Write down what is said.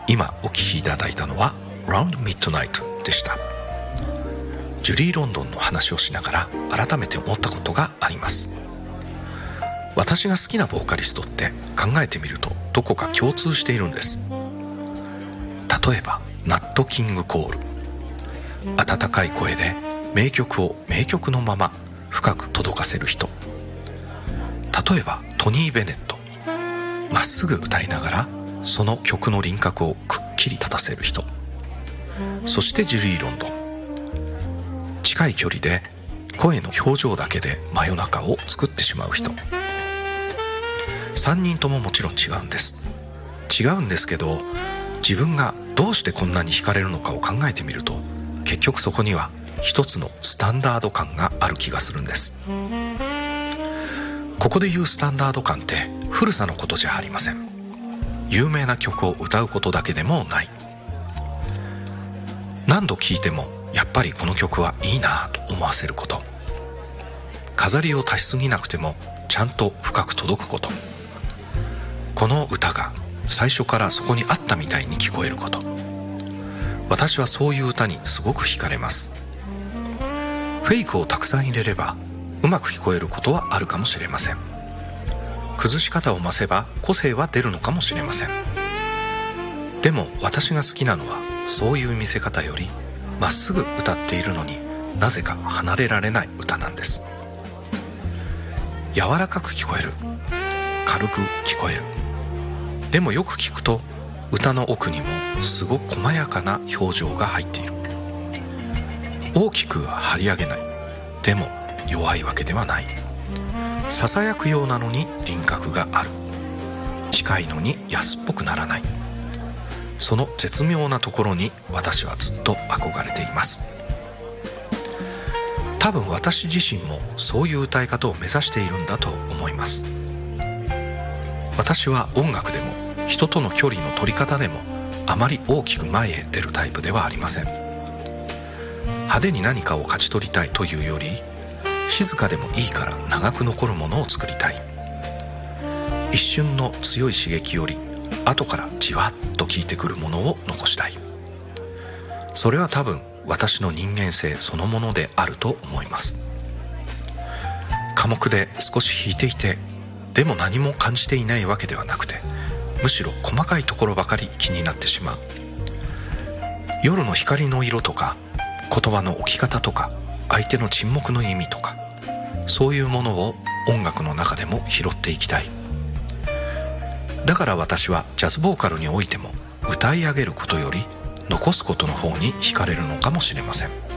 今お聴きいただいたのは Round Midnight でした。ジュリー・ロンドンの話をしながら改めて思ったことがあります。私が好きなボーカリストって考えてみるとどこか共通しているんです。例えばナット・キング・コール、温かい声で名曲を名曲のまま深く届かせる人。例えばトニー・ベネット、まっすぐ歌いながらその曲の輪郭をくっきり立たせる人。そしてジュリー・ロンドン、近い距離で声の表情だけで真夜中を作ってしまう人。3人とももちろん違うんです。違うんですけど、自分がどうしてこんなに惹かれるのかを考えてみると、結局そこには一つのスタンダード感がある気がするんです。ここで言うスタンダード感って古さのことじゃありません。有名な曲を歌うことだけでもない。何度聴いてもやっぱりこの曲はいいなと思わせること。飾りを足しすぎなくてもちゃんと深く届くこと。この歌が最初からそこにあったみたいに聞こえること。私はそういう歌にすごく惹かれます。フェイクをたくさん入れればうまく聞こえることはあるかもしれません。崩し方を増せば個性は出るのかもしれません。でも私が好きなのはそういう見せ方よりまっすぐ歌っているのになぜか離れられない歌なんです。柔らかく聞こえる、軽く聞こえる。でもよく聞くと歌の奥にもすごく細やかな表情が入っている。大きく張り上げない、でも弱いわけではない。ささやくようなのに輪郭がある。近いのに安っぽくならない。その絶妙なところに私はずっと憧れています。多分私自身もそういう歌い方を目指しているんだと思います。私は音楽でも人との距離の取り方でもあまり大きく前へ出るタイプではありません。派手に何かを勝ち取りたいというより、静かでもいいから長く残るものを作りたい。一瞬の強い刺激より後からじわっと効いてくるものを残したい。それは多分私の人間性そのものであると思います。寡黙で少し弾いていて、でも何も感じていないわけではなくて、むしろ細かいところばかり気になってしまう。夜の光の色とか言葉の置き方とか相手の沈黙の意味とか、そういうものを音楽の中でも拾っていきたい。だから私はジャズボーカルにおいても歌い上げることより残すことの方に惹かれるのかもしれません。